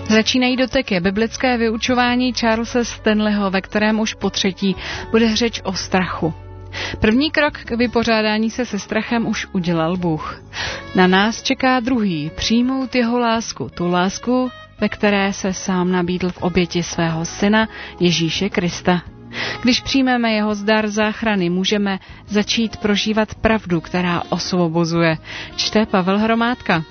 Začínají doteky biblické vyučování Charlesa Stanleyho, ve kterém už po třetí bude řeč o strachu. První krok k vypořádání se strachem už udělal Bůh. Na nás čeká druhý, přijmout jeho lásku, tu lásku, ve které se sám nabídl v oběti svého syna Ježíše Krista. Když přijmeme jeho dar záchrany, můžeme začít prožívat pravdu, která osvobozuje. Čte Pavel Hromádka.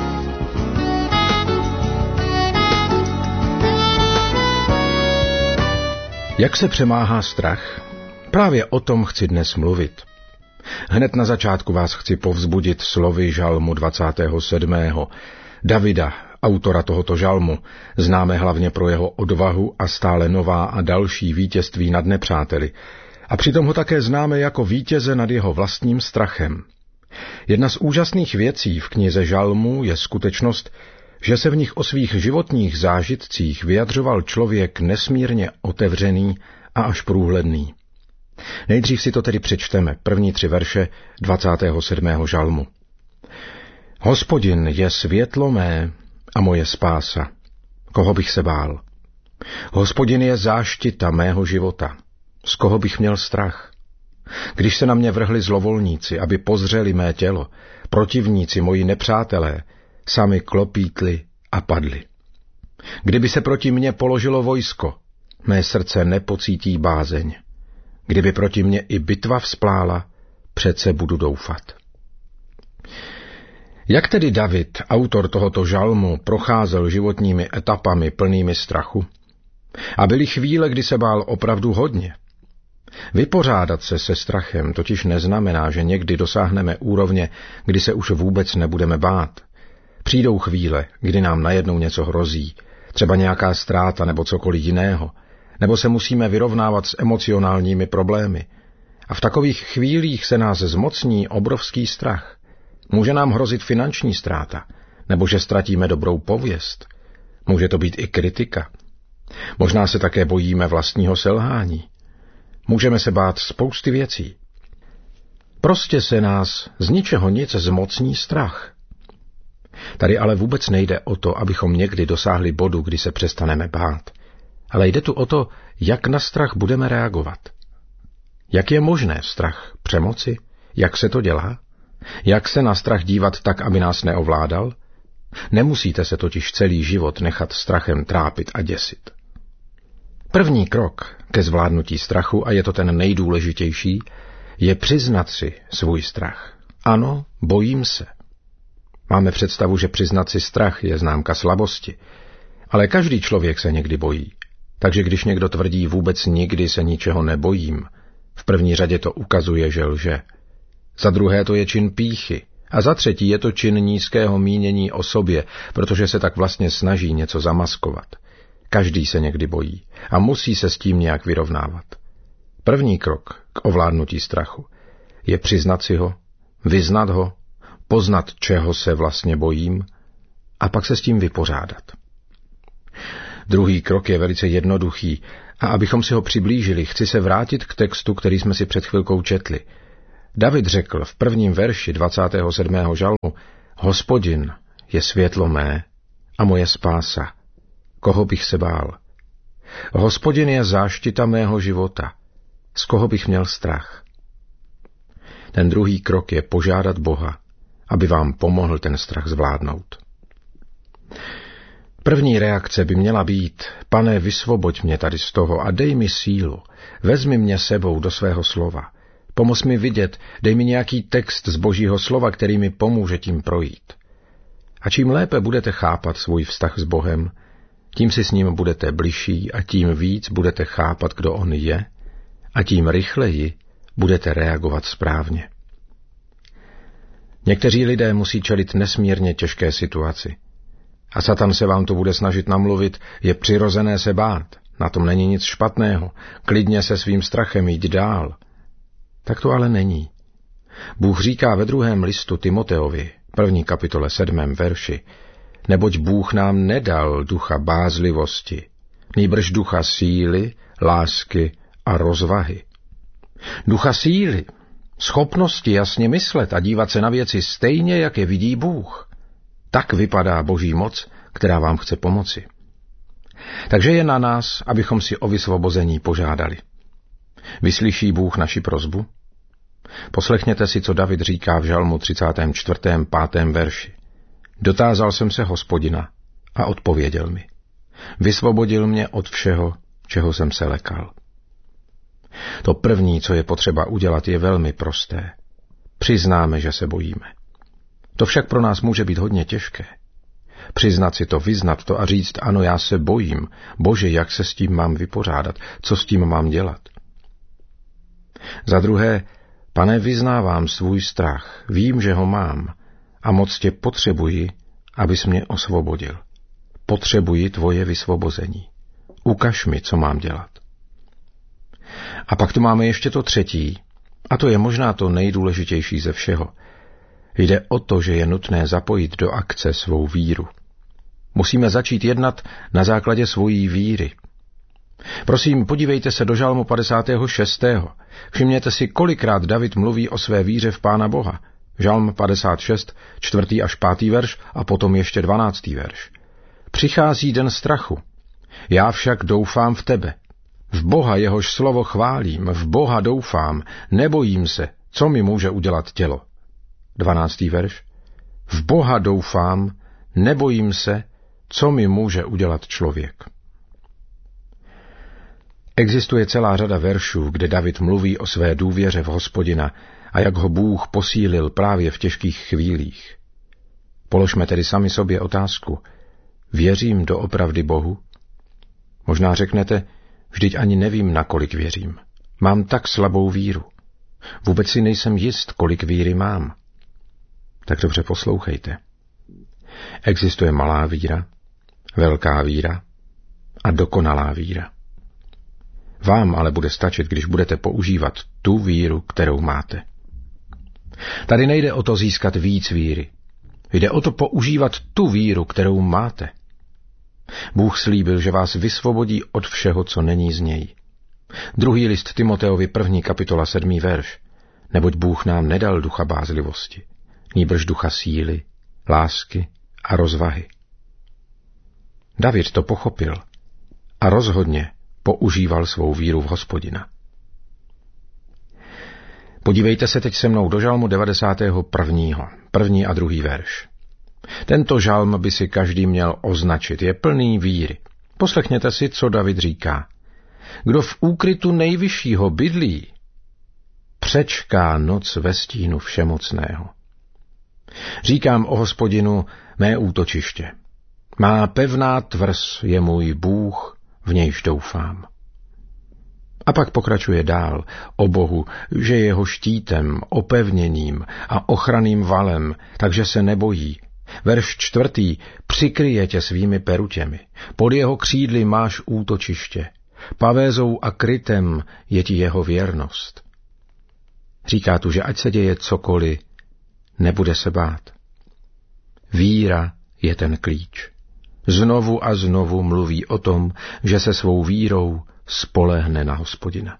Jak se přemáhá strach? Právě o tom chci dnes mluvit. Hned na začátku vás chci povzbudit slovy žalmu 27. Davida, autora tohoto žalmu, známe hlavně pro jeho odvahu a stále nová a další vítězství nad nepřáteli. A přitom ho také známe jako vítěze nad jeho vlastním strachem. Jedna z úžasných věcí v knize žalmů je skutečnost, že se v nich o svých životních zážitcích vyjadřoval člověk nesmírně otevřený a až průhledný. Nejdřív si to tedy přečteme, první 3 verše 27. žalmu. Hospodin je světlo mé a moje spása. Koho bych se bál? Hospodin je záštita mého života. Z koho bych měl strach? Když se na mě vrhli zlovolníci, aby pozřeli mé tělo, protivníci, moji nepřátelé, sami klopítli a padli. Kdyby se proti mně položilo vojsko, mé srdce nepocítí bázeň. Kdyby proti mně i bitva vzplála, přece budu doufat. Jak tedy David, autor tohoto žalmu, procházel životními etapami plnými strachu? A byly chvíle, kdy se bál opravdu hodně. Vypořádat se strachem totiž neznamená, že někdy dosáhneme úrovně, kdy se už vůbec nebudeme bát. Přijdou chvíle, kdy nám najednou něco hrozí, třeba nějaká ztráta nebo cokoliv jiného, nebo se musíme vyrovnávat s emocionálními problémy. A v takových chvílích se nás zmocní obrovský strach. Může nám hrozit finanční ztráta, nebo že ztratíme dobrou pověst. Může to být i kritika. Možná se také bojíme vlastního selhání. Můžeme se bát spousty věcí. Prostě se nás z ničeho nic zmocní strach. Tady ale vůbec nejde o to, abychom někdy dosáhli bodu, kdy se přestaneme bát. Ale jde tu o to, jak na strach budeme reagovat. Jak je možné strach přemoci? Jak se to dělá? Jak se na strach dívat tak, aby nás neovládal? Nemusíte se totiž celý život nechat strachem trápit a děsit. První krok ke zvládnutí strachu, a je to ten nejdůležitější, je přiznat si svůj strach. Ano, bojím se. Máme představu, že přiznat si strach je známka slabosti, ale každý člověk se někdy bojí. Takže když někdo tvrdí vůbec nikdy se ničeho nebojím, v první řadě to ukazuje, že lže. Za druhé to je čin pýchy a za třetí je to čin nízkého mínění o sobě, protože se tak vlastně snaží něco zamaskovat. Každý se někdy bojí a musí se s tím nějak vyrovnávat. První krok k ovládnutí strachu je přiznat si ho, vyznat ho, poznat, čeho se vlastně bojím a pak se s tím vypořádat. Druhý krok je velice jednoduchý a abychom si ho přiblížili, chci se vrátit k textu, který jsme si před chvilkou četli. David řekl v prvním verši 27. žalmu: Hospodin je světlo mé a moje spása. Koho bych se bál? Hospodin je záštita mého života. Z koho bych měl strach? Ten druhý krok je požádat Boha, aby vám pomohl ten strach zvládnout. První reakce by měla být: Pane, vysvoboď mě tady z toho a dej mi sílu, vezmi mě sebou do svého slova. Pomoz mi vidět, dej mi nějaký text z Božího slova, který mi pomůže tím projít. A čím lépe budete chápat svůj vztah s Bohem, tím si s ním budete bližší a tím víc budete chápat, kdo on je, a tím rychleji budete reagovat správně. Někteří lidé musí čelit nesmírně těžké situaci. A Satan se vám to bude snažit namluvit: je přirozené se bát, na tom není nic špatného, klidně se svým strachem jít dál. Tak to ale není. Bůh říká ve 2. listu Timoteovi, 1. kapitole 7. verši: Neboť Bůh nám nedal ducha bázlivosti, nýbrž ducha síly, lásky a rozvahy. Ducha síly, schopnosti jasně myslet a dívat se na věci stejně, jak je vidí Bůh. Tak vypadá Boží moc, která vám chce pomoci. Takže je na nás, abychom si o vysvobození požádali. Vyslyší Bůh naši prosbu? Poslechněte si, co David říká v žalmu 34. 5. verši. Dotázal jsem se Hospodina a odpověděl mi. Vysvobodil mě od všeho, čeho jsem se lekal. To první, co je potřeba udělat, je velmi prosté. Přiznáme, že se bojíme. To však pro nás může být hodně těžké. Přiznat si to, vyznat to a říct, ano, já se bojím. Bože, jak se s tím mám vypořádat? Co s tím mám dělat? Za druhé, Pane, vyznávám svůj strach, vím, že ho mám a moc tě potřebuji, abys mě osvobodil. Potřebuji tvoje vysvobození. Ukaž mi, co mám dělat. A pak tu máme ještě to třetí, a to je možná to nejdůležitější ze všeho. Jde o to, že je nutné zapojit do akce svou víru. Musíme začít jednat na základě svojí víry. Prosím, podívejte se do žalmu 56. Všimněte si, kolikrát David mluví o své víře v Pána Boha. Žalm 56, 4. až 5. verš a potom ještě 12. verš. Přichází den strachu. Já však doufám v tebe. V Boha, jehož slovo chválím, v Boha doufám, nebojím se, co mi může udělat tělo. 12. verš. V Boha doufám, nebojím se, co mi může udělat člověk. Existuje celá řada veršů, kde David mluví o své důvěře v Hospodina a jak ho Bůh posílil právě v těžkých chvílích. Položme tedy sami sobě otázku. Věřím doopravdy Bohu? Možná řeknete, vždyť ani nevím, nakolik věřím. Mám tak slabou víru. Vůbec si nejsem jist, kolik víry mám. Tak dobře poslouchejte. Existuje malá víra, velká víra a dokonalá víra. Vám ale bude stačit, když budete používat tu víru, kterou máte. Tady nejde o to získat víc víry. Jde o to používat tu víru, kterou máte. Bůh slíbil, že vás vysvobodí od všeho, co není z něj. 2. list Timoteovi 1. kapitola 7. verš. Neboť Bůh nám nedal ducha bázlivosti, nýbrž ducha síly, lásky a rozvahy. David to pochopil a rozhodně používal svou víru v Hospodina. Podívejte se teď se mnou do žalmu 91. 1. a 2. verš. Tento žalm by si každý měl označit, je plný víry. Poslechněte si, co David říká. Kdo v úkrytu nejvyššího bydlí, přečká noc ve stínu všemocného. Říkám o Hospodinu mé útočiště. Má pevná tvrz je můj Bůh, v nějž doufám. A pak pokračuje dál o Bohu, že je jeho štítem, opevněním a ochranným valem, takže se nebojí. Verš 4. Přikryje tě svými perutěmi, pod jeho křídly máš útočiště, pavézou a krytem je ti jeho věrnost. Říká tu, že ať se děje cokoliv, nebude se bát. Víra je ten klíč. Znovu a znovu mluví o tom, že se svou vírou spolehne na Hospodina.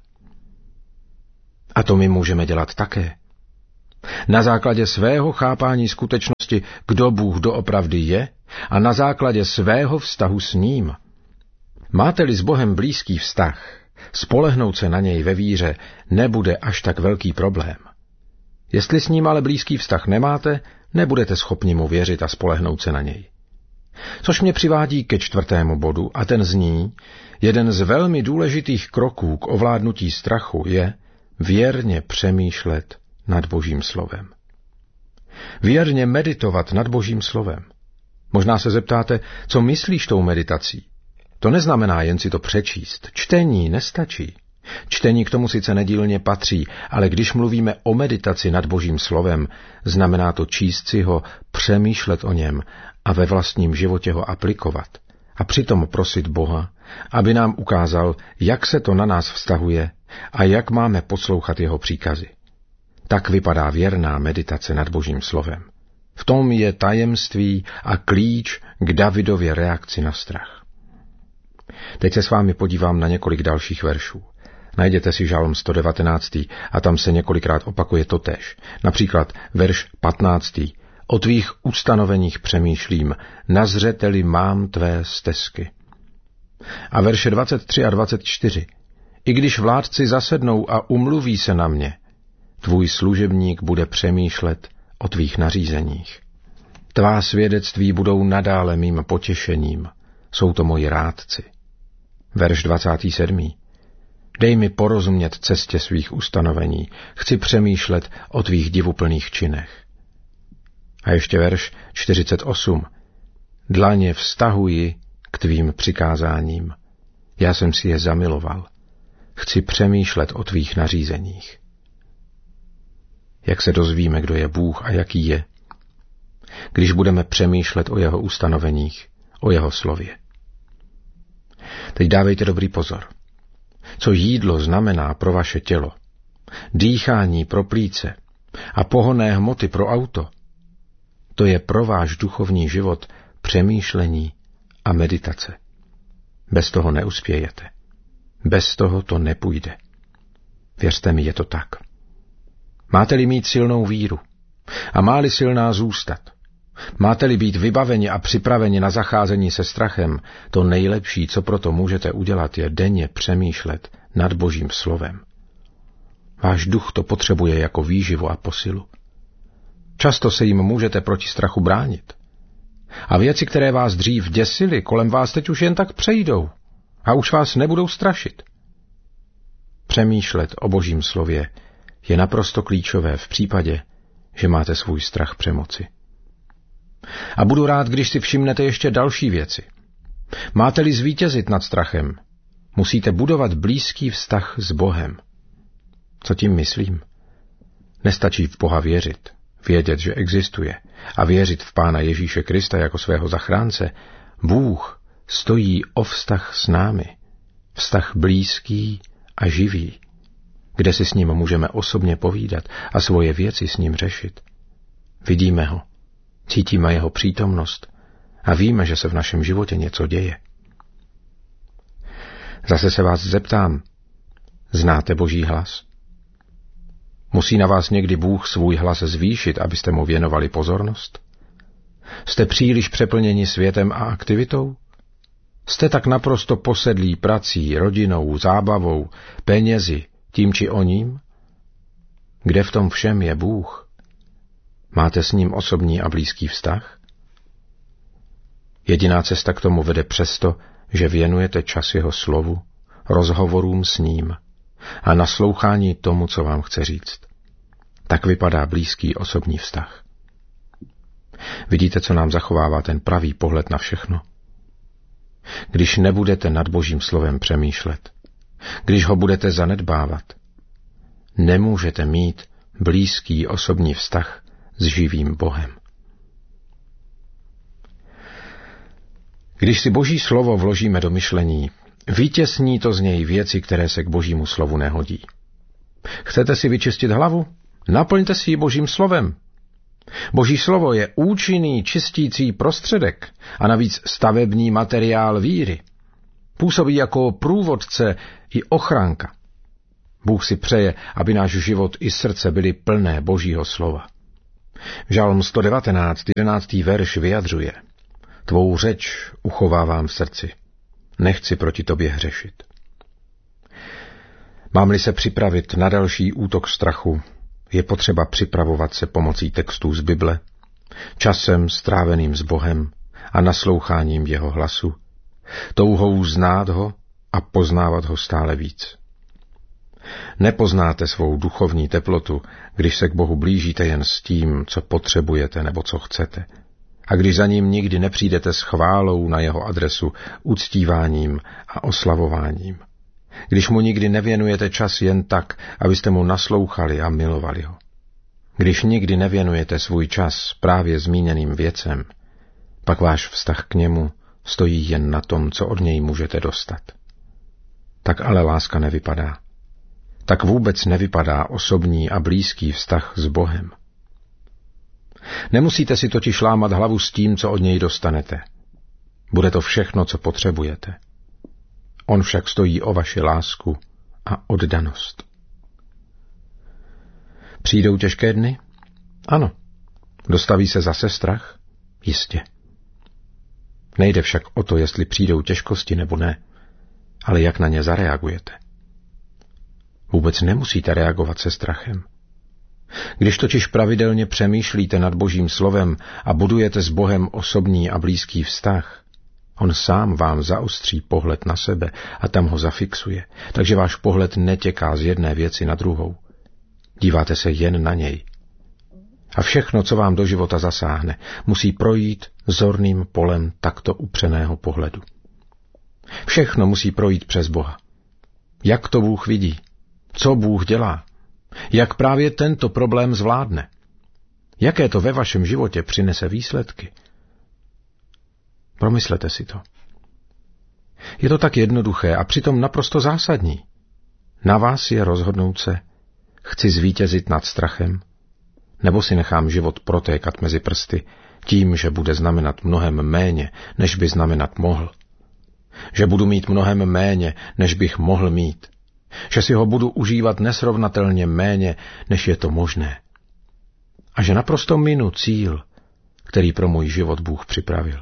A to my můžeme dělat také. Na základě svého chápání skutečnosti, kdo Bůh doopravdy je, a na základě svého vztahu s ním. Máte-li s Bohem blízký vztah, spolehnout se na něj ve víře nebude až tak velký problém. Jestli s ním ale blízký vztah nemáte, nebudete schopni mu věřit a spolehnout se na něj. Což mě přivádí ke 4. bodu, a ten zní, jeden z velmi důležitých kroků k ovládnutí strachu je věrně přemýšlet nad Božím slovem. Věrně meditovat nad Božím slovem. Možná se zeptáte, co myslíš tou meditací? To neznamená jen si to přečíst. Čtení nestačí. Čtení k tomu sice nedílně patří, ale když mluvíme o meditaci nad Božím slovem, znamená to číst si ho, přemýšlet o něm a ve vlastním životě ho aplikovat. A přitom prosit Boha, aby nám ukázal, jak se to na nás vztahuje a jak máme poslouchat jeho příkazy. Tak vypadá věrná meditace nad Božím slovem. V tom je tajemství a klíč k Davidově reakci na strach. Teď se s vámi podívám na několik dalších veršů. Najděte si žalm 119. a tam se několikrát opakuje totéž. Například verš 15. O tvých ustanoveních přemýšlím, na zřeteli mám tvé stezky. A verše 23 a 24. I když vládci zasednou a umluví se na mě, tvůj služebník bude přemýšlet o tvých nařízeních. Tvá svědectví budou nadále mým potěšením, jsou to moji rádci. Verš 27. Dej mi porozumět cestě svých ustanovení, chci přemýšlet o tvých divuplných činech. A ještě verš 48. Dlaně vztahuji k tvým přikázáním. Já jsem si je zamiloval. Chci přemýšlet o tvých nařízeních. Jak se dozvíme, kdo je Bůh a jaký je? Když budeme přemýšlet o jeho ustanoveních, o jeho slově. Teď dávejte dobrý pozor. Co jídlo znamená pro vaše tělo, dýchání pro plíce a pohonné hmoty pro auto, to je pro váš duchovní život přemýšlení a meditace. Bez toho neuspějete. Bez toho to nepůjde. Věřte mi, je to tak. Máte-li mít silnou víru a má-li silná zůstat, máte-li být vybaveni a připraveni na zacházení se strachem, to nejlepší, co proto můžete udělat, je denně přemýšlet nad Božím slovem. Váš duch to potřebuje jako výživu a posilu. Často se jim můžete proti strachu bránit. A věci, které vás dřív děsily, kolem vás teď už jen tak přejdou a už vás nebudou strašit. Přemýšlet o Božím slově je naprosto klíčové v případě, že máte svůj strach přemoci. A budu rád, když si všimnete ještě další věci. Máte-li zvítězit nad strachem, musíte budovat blízký vztah s Bohem. Co tím myslím? Nestačí v Boha věřit, vědět, že existuje a věřit v Pána Ježíše Krista jako svého zachránce. Bůh stojí o vztah s námi, vztah blízký a živý, kde si s ním můžeme osobně povídat a svoje věci s ním řešit. Vidíme ho, cítíme jeho přítomnost a víme, že se v našem životě něco děje. Zase se vás zeptám, znáte Boží hlas? Musí na vás někdy Bůh svůj hlas zvýšit, abyste mu věnovali pozornost? Jste příliš přeplněni světem a aktivitou? Jste tak naprosto posedlí prací, rodinou, zábavou, penězi, tím či oním? Kde v tom všem je Bůh? Máte s ním osobní a blízký vztah? Jediná cesta k tomu vede přesto, že věnujete čas jeho slovu, rozhovorům s ním a naslouchání tomu, co vám chce říct. Tak vypadá blízký osobní vztah. Vidíte, co nám zachovává ten pravý pohled na všechno? Když nebudete nad Božím slovem přemýšlet, když ho budete zanedbávat, nemůžete mít blízký osobní vztah s živým Bohem. Když si Boží slovo vložíme do myšlení, vytěsní to z něj věci, které se k Božímu slovu nehodí. Chcete si vyčistit hlavu? Naplňte si ji Božím slovem. Boží slovo je účinný čistící prostředek a navíc stavební materiál víry. Působí jako průvodce i ochránka. Bůh si přeje, aby náš život i srdce byly plné Božího slova. Žalm 119, 11. verš vyjadřuje: Tvou řeč uchovávám v srdci, nechci proti tobě hřešit. Mám-li se připravit na další útok strachu, je potřeba připravovat se pomocí textů z Bible, časem stráveným s Bohem a nasloucháním jeho hlasu, touhou znát ho a poznávat ho stále víc. Nepoznáte svou duchovní teplotu, když se k Bohu blížíte jen s tím, co potřebujete nebo co chcete, a když za ním nikdy nepřijdete s chválou na jeho adresu, uctíváním a oslavováním. Když mu nikdy nevěnujete čas jen tak, abyste mu naslouchali a milovali ho. Když nikdy nevěnujete svůj čas právě zmíněným věcem, pak váš vztah k němu stojí jen na tom, co od něj můžete dostat. Tak ale láska nevypadá. Tak vůbec nevypadá osobní a blízký vztah s Bohem. Nemusíte si totiž lámat hlavu s tím, co od něj dostanete. Bude to všechno, co potřebujete. On však stojí o vaši lásku a oddanost. Přijdou těžké dny? Ano. Dostaví se zase strach? Jistě. Nejde však o to, jestli přijdou těžkosti nebo ne, Ale jak na ně zareagujete? Vůbec nemusíte reagovat se strachem. Když totiž pravidelně přemýšlíte nad Božím slovem a budujete s Bohem osobní a blízký vztah, on sám vám zaostří pohled na sebe a tam ho zafixuje, takže váš pohled netěká z jedné věci na druhou. Díváte se jen na něj. A všechno, co vám do života zasáhne, musí projít zorným polem takto upřeného pohledu. Všechno musí projít přes Boha. Jak to Bůh vidí? Co Bůh dělá? Jak právě tento problém zvládne? Jaké to ve vašem životě přinese výsledky? Promyslete si to. Je to tak jednoduché a přitom naprosto zásadní. Na vás je rozhodnout se, chci zvítězit nad strachem, nebo si nechám život protékat mezi prsty tím, že bude znamenat mnohem méně, než by znamenat mohl. Že budu mít mnohem méně, než bych mohl mít. Že si ho budu užívat nesrovnatelně méně, než je to možné. A že naprosto minu cíl, který pro můj život Bůh připravil.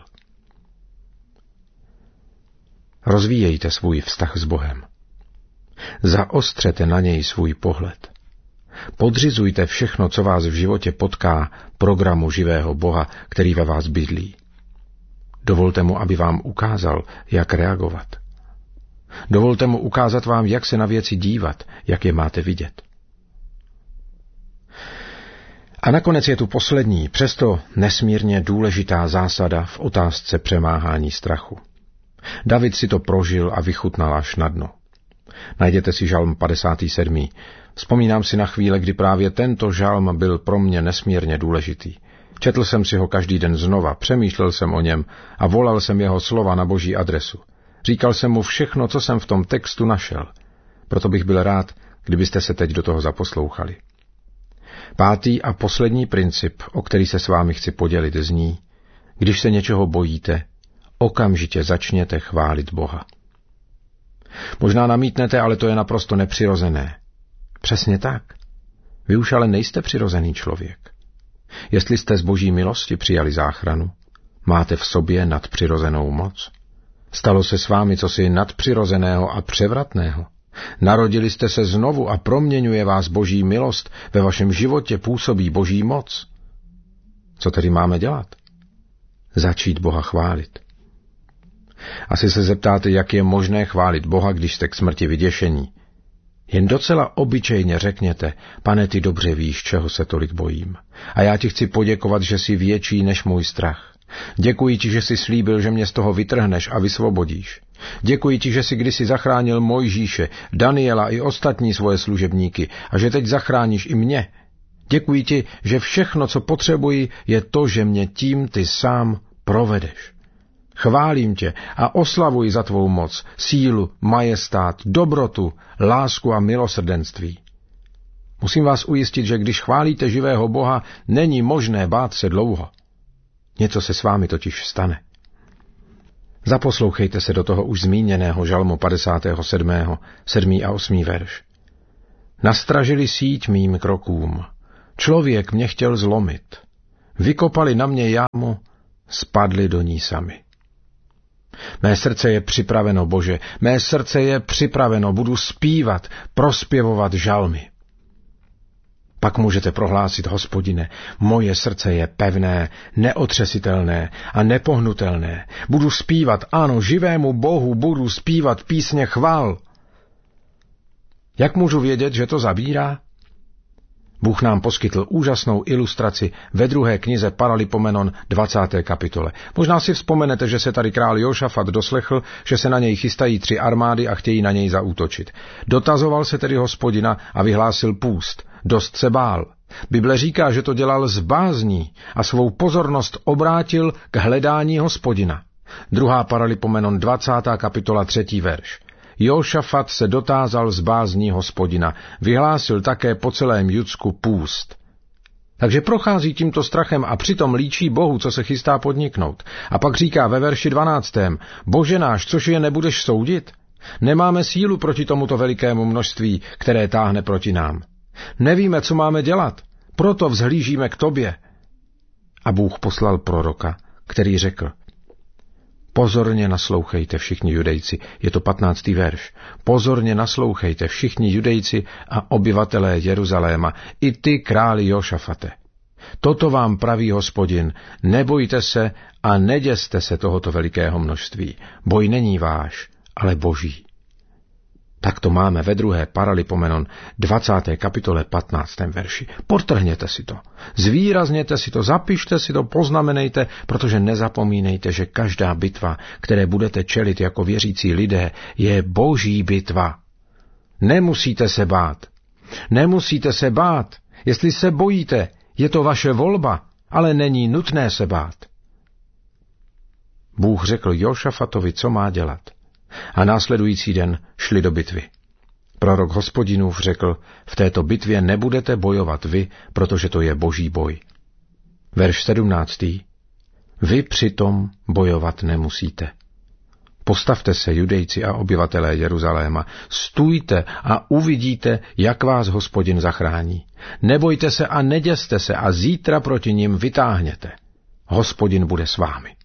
Rozvíjejte svůj vztah s Bohem. Zaostřete na něj svůj pohled. Podřizujte všechno, co vás v životě potká, programu živého Boha, který ve vás bydlí. Dovolte mu, aby vám ukázal, jak reagovat. Dovolte mu ukázat vám, jak se na věci dívat, jak je máte vidět. A nakonec je tu poslední, přesto nesmírně důležitá zásada v otázce přemáhání strachu. David si to prožil a vychutnal až na dno. Najděte si žalm 57. Vzpomínám si na chvíle, kdy právě tento žalm byl pro mě nesmírně důležitý. Četl jsem si ho každý den znova, přemýšlel jsem o něm a volal jsem jeho slova na Boží adresu. Říkal jsem mu všechno, co jsem v tom textu našel. Proto bych byl rád, kdybyste se teď do toho zaposlouchali. 5. a poslední princip, o který se s vámi chci podělit, zní: když se něčeho bojíte, okamžitě začněte chválit Boha. Možná namítnete, ale to je naprosto nepřirozené. Přesně tak. Vy už ale nejste přirozený člověk. Jestli jste z Boží milosti přijali záchranu, máte v sobě nadpřirozenou moc. Stalo se s vámi cosi nadpřirozeného a převratného. Narodili jste se znovu a proměňuje vás Boží milost, ve vašem životě působí Boží moc. Co tedy máme dělat? Začít Boha chválit. Asi se zeptáte, jak je možné chválit Boha, když jste k smrti vyděšení. Jen docela obyčejně řekněte: Pane, ty dobře víš, čeho se tolik bojím. A já ti chci poděkovat, že jsi větší než můj strach. Děkuji ti, že jsi slíbil, že mě z toho vytrhneš a vysvobodíš. Děkuji ti, že jsi kdysi zachránil Mojžíše, Daniela i ostatní svoje služebníky a že teď zachráníš i mě. Děkuji ti, že všechno, co potřebuji, je to, že mě tím ty sám provedeš. Chválím tě a oslavuji za tvou moc, sílu, majestát, dobrotu, lásku a milosrdenství. Musím vás ujistit, že když chválíte živého Boha, není možné bát se dlouho. Něco se s vámi totiž stane. Zaposlouchejte se do toho už zmíněného žalmu 57., 7. a 8. verš. Nastražili síť mým krokům. Člověk mě chtěl zlomit. Vykopali na mě jámu, spadli do ní sami. Mé srdce je připraveno, Bože, mé srdce je připraveno, budu zpívat, prospěvovat žalmy. Pak můžete prohlásit: Hospodine, moje srdce je pevné, neotřesitelné a nepohnutelné. Budu zpívat, ano, živému Bohu budu zpívat písně chvál. Jak můžu vědět, že to zabírá? Bůh nám poskytl úžasnou ilustraci ve 2. knize Paralipomenon 20. kapitole. Možná si vzpomenete, že se tady král Jošafat doslechl, že se na něj chystají 3 armády a chtějí na něj zaútočit. Dotazoval se tedy Hospodina a vyhlásil půst. Dost se bál. Bible říká, že to dělal z bázní a svou pozornost obrátil k hledání Hospodina. 2. Paralipomenon 20. kapitola 3. verš. Jošafat se dotázal z bázní Hospodina, vyhlásil také po celém Judsku půst. Takže prochází tímto strachem a přitom líčí Bohu, co se chystá podniknout. A pak říká ve verši 12. Bože náš, což je nebudeš soudit? Nemáme sílu proti tomuto velikému množství, které táhne proti nám. Nevíme, co máme dělat, proto vzhlížíme k tobě. A Bůh poslal proroka, který řekl: Pozorně naslouchejte všichni Judejci, je to 15. verš. Pozorně naslouchejte všichni Judejci a obyvatelé Jeruzaléma, i ty králi Jošafate. Toto vám praví Hospodin, nebojte se a neděste se tohoto velikého množství. Boj není váš, ale Boží. Tak to máme ve 2. Paralipomenon 20. kapitole 15. verši. Podtrhněte si to, zvýrazněte si to, zapište si to, poznamenejte, protože nezapomínejte, že každá bitva, které budete čelit jako věřící lidé, je Boží bitva. Nemusíte se bát. Nemusíte se bát. Jestli se bojíte, je to vaše volba, ale není nutné se bát. Bůh řekl Jošafatovi, co má dělat. A následující den šli do bitvy. Prorok Hospodinův řekl, v této bitvě nebudete bojovat vy, protože to je Boží boj. Verš 17. Vy přitom bojovat nemusíte. Postavte se, Judejci a obyvatelé Jeruzaléma, stůjte a uvidíte, jak vás Hospodin zachrání. Nebojte se a neděste se a zítra proti nim vytáhněte. Hospodin bude s vámi.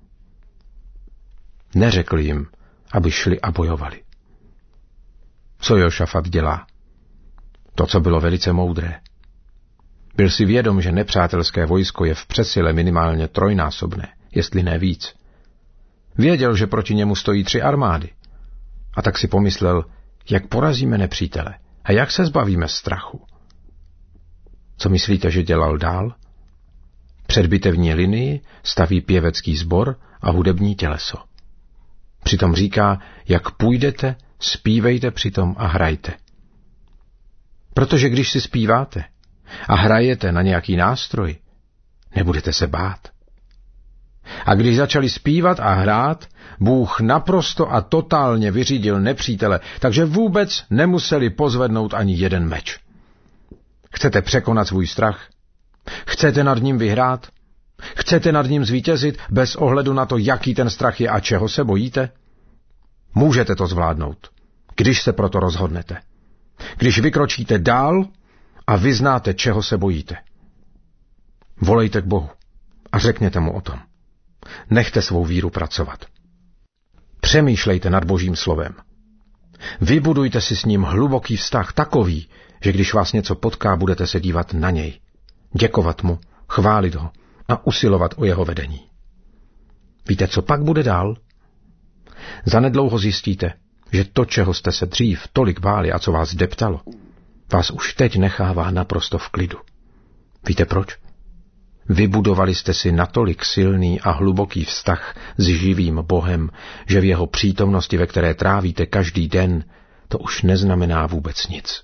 Neřekl jim, aby šli a bojovali. Co Jošafat dělá? To, co bylo velice moudré. Byl si vědom, že nepřátelské vojsko je v přesile minimálně trojnásobné, jestli ne víc. Věděl, že proti němu stojí 3 armády. A tak si pomyslel, jak porazíme nepřítele a jak se zbavíme strachu. Co myslíte, že dělal dál? Před bitevní linii staví pěvecký sbor a hudební těleso. Přitom říká, jak půjdete, zpívejte přitom a hrajte. Protože když si zpíváte a hrajete na nějaký nástroj, nebudete se bát. A když začali zpívat a hrát, Bůh naprosto a totálně vyřídil nepřítele, takže vůbec nemuseli pozvednout ani jeden meč. Chcete překonat svůj strach? Chcete nad ním vyhrát? Chcete nad ním zvítězit bez ohledu na to, jaký ten strach je a čeho se bojíte? Můžete to zvládnout, když se proto rozhodnete. Když vykročíte dál a vyznáte, čeho se bojíte. Volejte k Bohu a řekněte mu o tom. Nechte svou víru pracovat. Přemýšlejte nad Božím slovem. Vybudujte si s ním hluboký vztah takový, že když vás něco potká, budete se dívat na něj, děkovat mu, chválit ho a usilovat o jeho vedení. Víte, co pak bude dál? Zanedlouho zjistíte, že to, čeho jste se dřív tolik báli a co vás deptalo, vás už teď nechává naprosto v klidu. Víte proč? Vybudovali jste si natolik silný a hluboký vztah s živým Bohem, že v jeho přítomnosti, ve které trávíte každý den, to už neznamená vůbec nic.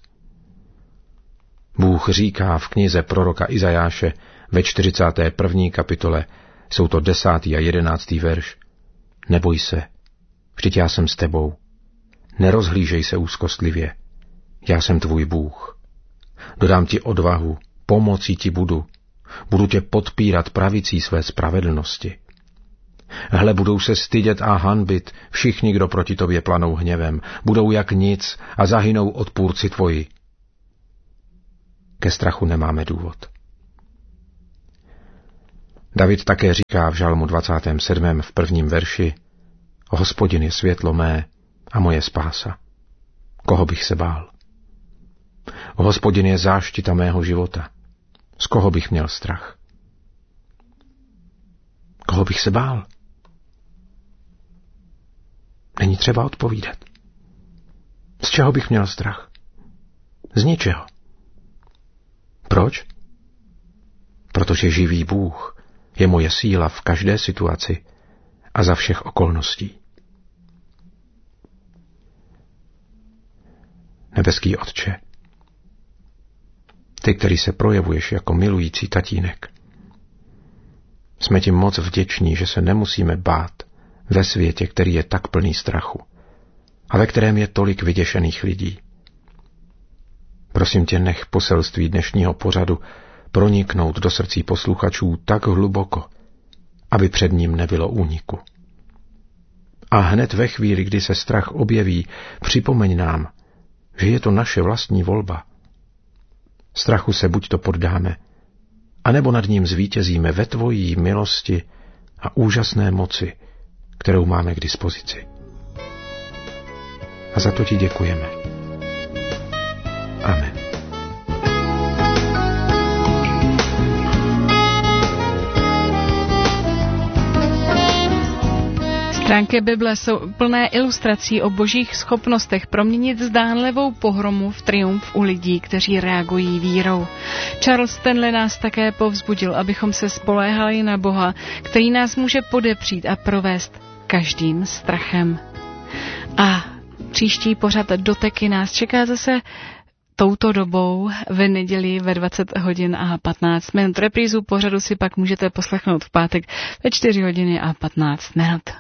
Bůh říká v knize proroka Izajáše ve 41. kapitole, jsou to 10. a 11. verš, neboj se, vždyť já jsem s tebou, nerozhlížej se úzkostlivě, já jsem tvůj Bůh. Dodám ti odvahu, pomocí ti budu tě podpírat pravicí své spravedlnosti. Hle, budou se stydět a hanbit všichni, kdo proti tobě planou hněvem, budou jak nic a zahynou odpůrci tvoji. Ke strachu nemáme důvod. David také říká v žalmu 27. v 1. verši, Hospodin je světlo mé a moje spása. Koho bych se bál? Hospodin je záštita mého života. Z koho bych měl strach? Koho bych se bál? Není třeba odpovídat. Z čeho bych měl strach? Z ničeho. Proč? Protože živý Bůh je moje síla v každé situaci a za všech okolností. Nebeský Otče, ty, který se projevuješ jako milující tatínek, jsme ti moc vděční, že se nemusíme bát ve světě, který je tak plný strachu a ve kterém je tolik vyděšených lidí. Prosím tě, nech poselství dnešního pořadu proniknout do srdcí posluchačů tak hluboko, aby před ním nebylo úniku. A hned ve chvíli, kdy se strach objeví, připomeň nám, že je to naše vlastní volba. Strachu se buď to poddáme, anebo nad ním zvítězíme ve tvojí milosti a úžasné moci, kterou máme k dispozici. A za to ti děkujeme. Amen. Stránky Bible jsou plné ilustrací o božích schopnostech proměnit zdánlivou pohromu v triumf u lidí, kteří reagují vírou. Charles Stanley nás také povzbudil, abychom se spoléhali na Boha, který nás může podepřít a provést každým strachem. A příští pořad Doteky nás čeká zase touto dobou v neděli ve 20 hodin a 15 minut. Reprízu pořadu si pak můžete poslechnout v pátek ve 4 hodiny a 15 minut.